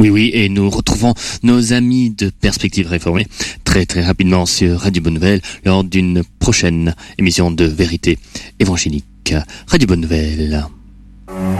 Oui, oui, et nous retrouvons nos amis de Perspectives Réformées très très rapidement sur Radio Bonne Nouvelle lors d'une prochaine émission de Vérité évangélique. Radio Bonne Nouvelle.